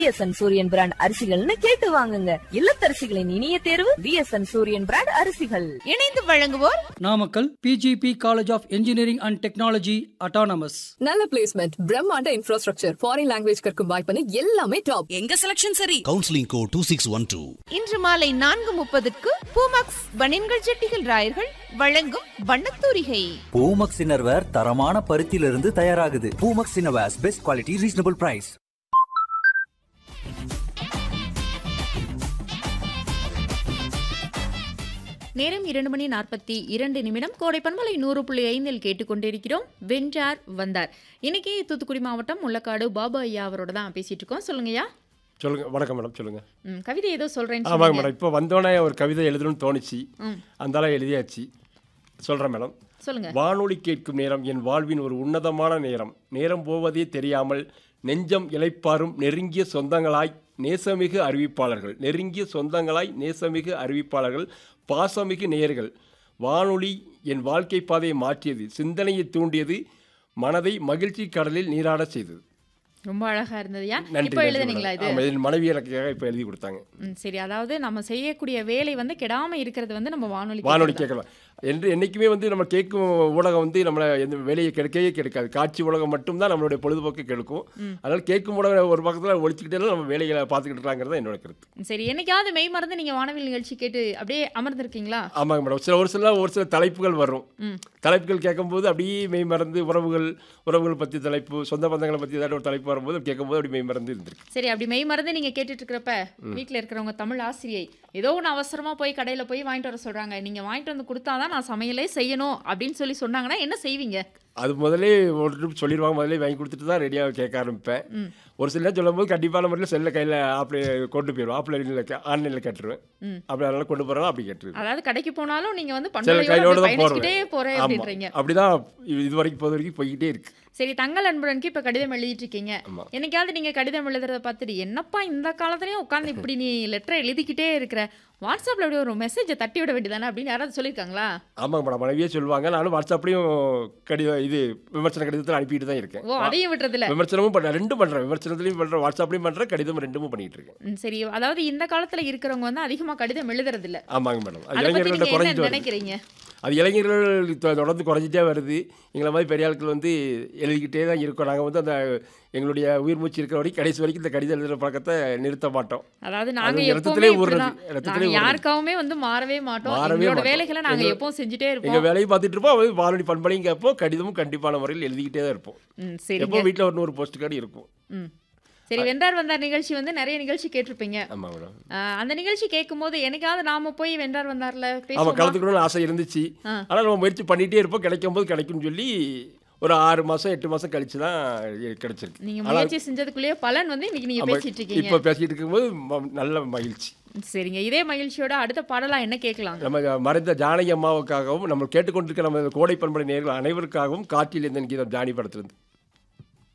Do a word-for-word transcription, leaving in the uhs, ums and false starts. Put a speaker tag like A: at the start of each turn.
A: BSN சூரியன் brand அரிசிகள்னு கேட்டு வாங்குங்க. இல்லத்தரசிகளின் இனிய தேர்வு பிஎஸ்என் சூரியன் பிராண்ட் அரிசிகள்.
B: இணைந்து வழங்குவோர்
C: Namakkal PGP college of engineering and technology autonomous.
D: நல்ல பிளேஸ்மெண்ட், பிரம்மாண்ட இன்ஃப்ராஸ்ட்ரக்சர், ஃபாரின் லாங்குவேஜ் கற்கும் வாய்ப்பு எல்லாமே டாப்.
B: எங்க செலக்ஷன் சரி.
E: Counselling code two six one two.
B: இன்று மாலை நான்கு முப்பதுக்கு பூமாக்ஸ் பனின்கள் ஜெட்டிகள் ராயர்கள் வழங்கும் வண்ணத்தூரிகை.
F: பூமக்ஸ் இன்னர்வேர் தரமான பருத்தியிலிருந்து தயாராகுது. Poomex innerwears best quality reasonable price.
G: நேரம் இரண்டு மணி நாற்பத்தி இரண்டு நிமிடம். கோடை பண்பலை நூறு புள்ளி ஐந்தில் கேட்டுக்கொண்டிருக்கிறோம். வென்றார் வந்தார். இன்னைக்கு தூத்துக்குடி மாவட்டம் முள்ளக்காடு பாபா ஐயா அவரோட தான் பேசிட்டு இருக்கோம். சொல்லுங்கய்யா.
H: சொல்லுங்க. வணக்கம் மேடம். சொல்லுங்க.
G: ம் கவிதை ஏதோ சொல்றேன்னு
H: ஆமாங்க மேடம். இப்போ வந்தோடனே ஒரு கவிதை எழுதணும்னு தோணுச்சு. அந்தால எழுதியாச்சு. சொல்கிறேன் மேடம்.
G: சொல்லுங்க.
H: வானொலி கேட்கும் நேரம் என் வாழ்வின் ஒரு உன்னதமான நேரம். நேரம் போவதே தெரியாமல் நெஞ்சம் இளைப்பாரும் நெருங்கிய சொந்தங்களாய் நேசமிகு அறிவிப்பாளர்கள் நெருங்கிய சொந்தங்களாய் நேசமிகு அறிவிப்பாளர்கள் பாசமிகு நேயர்கள். வானொலி என் வாழ்க்கை பாதையை மாற்றியது, சிந்தனையை தூண்டியது, மனதை மகிழ்ச்சி கடலில் நீராட செய்தது.
G: ரொம்ப அழகா இருந்ததுயா.
H: நன்றி.
G: இப்போ எழுதுனீங்களா இது?
H: என் மனைவி எனக்காக இப்போ எழுதி கொடுத்தாங்க.
G: ம் சரி. அதாவது நம்ம செய்யக்கூடிய வேலை வந்து கெடாம இருக்கிறது வந்து நம்ம வானொலி
H: வானொலி கேட்கலாம் என்று என்றைக்குமே வந்து நம்ம கேட்கும் ஊடகம் வந்து நம்மளை எந்த வேலையை கெடுக்கவே கெடுக்காது. காட்சி ஊடகம் மட்டும்தான் நம்மளுடைய பொழுதுபோக்கு கெடுக்கும். அதனால் கேட்கும் ஊடகம் ஒரு பக்கத்தில் ஒழிச்சுக்கிட்டே நம்ம வேலைகளை பார்த்துக்கிட்டு இருக்காங்கிறது என்னோட கருத்து.
G: சரி. என்னைக்காவது மெய் மறந்து நீங்க வானவில் நிகழ்ச்சி கேட்டு அப்படியே அமர்ந்திருக்கீங்களா?
H: ஆமாங்க மேடம். சில ஒரு சில ஒரு சில தலைப்புகள் வரும். தலைப்புகள் கேட்கும்போது அப்படியே மெய் மறந்து உறவுகள் உறவுகள் பற்றி தலைப்பு, சொந்த பந்தங்களை பற்றி ஏதாவது ஒரு தலைப்பு வரும்போது கேட்கும்போது அப்படி மெய் மறந்து இருந்திருக்கு.
G: சரி. அப்படி மெய் மறந்து நீங்க கேட்டுட்டு இருக்கிறப்ப வீட்டில் இருக்கிறவங்க தமிழ் ஆசிரியை ஏதோ ஒன்று அவசரமா போய் கடையில் போய் வாங்கிட்டு வர சொல்றாங்க, நீங்க வாங்கிட்டு வந்து கொடுத்தாதான் நான் சமையலே செய்யணும் அப்படின்னு சொல்லி சொன்னாங்கன்னா என்ன செய்வீங்க?
H: அது முதலே ஒரு ட்ரிப் சொல்லிடுவாங்க. முதலே வாங்கி கொடுத்துட்டு தான் ரெடியாக கேட்க ஆரம்பிப்பேன். ஒரு சில நேரம் சொல்லும் போது கண்டிப்பான முறையில் செல்ல கையில் ஆப்ல கொண்டு போயிடுவோம். ஆப்லைனில் ஆன்லைனில் கேட்டுருவேன். அப்படி அதனால கொண்டு போகிறோம். அப்படி கேட்டுருவேன்.
G: அதாவது கடைக்கு போனாலும் நீங்க வந்து
H: கையோட தான்
G: பயணிச்சுட்டே போறேன் அப்படின்றீங்க.
H: அப்படிதான் இது வரைக்கும் போது வரைக்கும் போய்கிட்டே இருக்கு.
G: சரி. தங்கள் அன்புடனுக்கு இப்ப கடிதம் எழுதிட்டு இருக்கீங்க. என்னைக்காவது நீங்க கடிதம் எழுதுறத பார்த்துட்டு என்னப்பா இந்த காலத்துலயும் உட்காந்து இப்படி நீ லெட்டர் எழுதிக்கிட்டே இருக்கிற, வாட்ஸ்அப்ல அப்படி ஒரு மெசேஜை தட்டி விட வேண்டியதானே அப்படின்னு யாராவது சொல்லியிருக்காங்களா?
H: ஆமாங்க மேடம். மனைவியே சொல்லுவாங்க. நானும் வாட்ஸ்அப்லையும் கடிதம் இது விமர்சன கடிதத்தில் அனுப்பிட்டு தான் இருக்கேன்.
G: ஓ, அதையும் விட்டுறதுல? விமர்சனமும்
H: பண்ணுறேன், ரெண்டும் பண்ணுறேன். விமர்சனத்துலையும் பண்ணுறேன், வாட்ஸ்அப்லையும் பண்ணுறேன், கடிதம் ரெண்டும் பண்ணிட்டு இருக்கேன்.
G: சரி. அதாவது இந்த காலத்துல இருக்கிறவங்க வந்து அதிகமாக கடிதம் எழுதுறது இல்லை.
H: ஆமாங்க மேடம். அது இளைஞர்கள்ட்ட குறைஞ்சிட்டு
G: நினைக்கிறீங்க?
H: அது இளைஞர்கள் தொடர்ந்து குறைஞ்சிட்டே வருது. எங்களை மாதிரி பெரிய ஆட்கள் வந்து எழுதிக்கிட்டே தான் இருக்கோம். நாங்கள் வந்து அந்த எங்களுடைய உயிர் மூச்சு இருக்கிற வரைக்கும் கடைசி வரைக்கும் இந்த கடிதம் எழுதுகிற பழக்கத்தை நிறுத்த மாட்டோம்.
G: அதாவது நாங்கள் யாருக்காவுமே வந்து மாறவே மாட்டோம். எங்களோட வேலைகளை நாங்கள் எப்பவும் செஞ்சுட்டே இருப்போம்.
H: எங்கள் வேலையை பார்த்துட்டு இருப்போம். வானொலி பண்பலையும் கேட்போம். கடிதமும் கண்டிப்பான முறையில் எழுதிக்கிட்டே தான் இருப்போம்.
G: சரி.
H: எப்போ வீட்டில் ஒரு நூறு போஸ்ட் கார்டு இருக்கும்.
G: சரி. வென்றார் வந்தார் நிகழ்ச்சி வந்து நிறைய நிகழ்ச்சி கேட்டிருப்பீங்க. அந்த நிகழ்ச்சி கேட்கும் போது என்னைக்காவது நாம போய் வென்றார் வந்தார்ல
H: பேசுவோம் கலந்துக்கணும்னு ஆசை இருந்துச்சு. ஆனால் நம்ம முயற்சி பண்ணிகிட்டே இருப்போம். கிடைக்கும் போது கிடைக்கும்னு சொல்லி ஒரு ஆறு மாசம் எட்டு மாசம் கழிச்சு தான் கிடைச்சிருக்கு.
G: நீங்க முயற்சி செஞ்சதுக்குள்ளேயே பலன் வந்து இன்னைக்கு நீங்க பேசிட்டு இருக்கீங்க.
H: இப்போ பேசிட்டு இருக்கும்போது நல்ல மகிழ்ச்சி.
G: சரிங்க. இதே மகிழ்ச்சியோட அடுத்த பாடலா என்ன கேட்கலாம்?
H: நம்ம மறைந்த ஜானகி அம்மாவுக்காகவும் நம்ம கேட்டுக்கொண்டிருக்க நம்ம கோடை பண்பலை நேயர்கள் அனைவருக்காகவும் காற்றில் இருந்த கீதம் ஜானி படத்திலிருந்து.